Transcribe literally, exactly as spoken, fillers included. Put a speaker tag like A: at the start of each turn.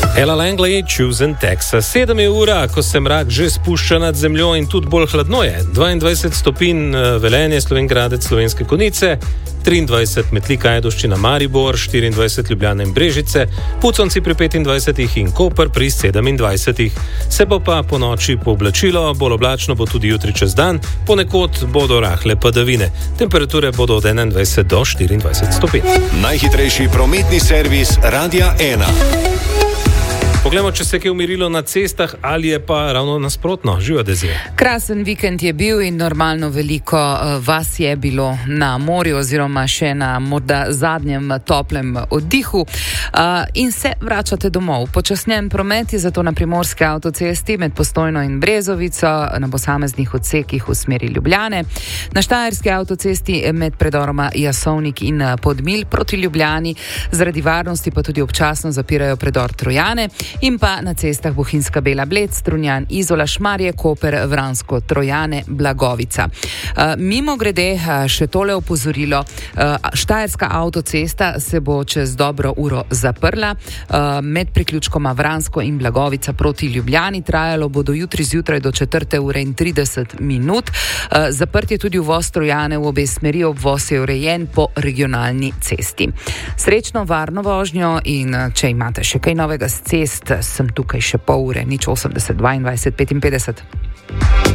A: Ella Langley, Choosing Texas. Sedem je ura, ko se mrak že spušča nad zemljo in tudi bolj hladno je. dvaindvajset stopinj Velenje, Slovenj Gradec, Slovenske Konjice, triindvajset Metlika, Ajdovščina, Maribor, štiriindvajset Ljubljana in Brežice, Puconci pri petindvajsetih in Koper pri sedemindvajsetih. Se bo pa po noči pooblačilo, bolj oblačno bo tudi jutri čez dan, ponekod bodo rahle padavine. Temperature bodo od enaindvajset do štiriindvajset stopinj.
B: Najhitrejši prometni servis Radia ena.
A: Poglejmo, če se je umirilo na cestah ali je pa ravno nasprotno. Živa Dezija.
C: Krasen vikend je bil in normalno veliko uh, vas je bilo na morju oziroma še na morda zadnjem toplem oddihu uh, in se vračate domov. Počasnjen promet je zato na primorski avtocesti med Postojno in Brezovico na posameznih odsekih v smeri Ljubljane. Na štajerski avtocesti med predoroma Jasovnik in Podmilj proti Ljubljani zaradi varnosti pa tudi občasno zapirajo predor Trojane. In pa na cestah Bohinjska Bela Bled, Strunjan, Izola, Šmarje, Koper, Vransko, Trojane, Blagovica. Uh, mimo grede uh, še tole opozorilo. Uh, Štajerska avtocesta se bo čez dobro uro zaprla. Uh, med priključkoma Vransko in Blagovica proti Ljubljani trajalo bo do jutri zjutraj do četrte ure in trideset minut. Uh, zaprt je tudi uvoz Trojane v obe smeri, obvoz je urejen po regionalni cesti. Srečno, varno vožnjo in uh, če imate še kaj novega s cest, sem tukaj še pol ure, nič osemdeset, dvaindvajset, petinpetdeset.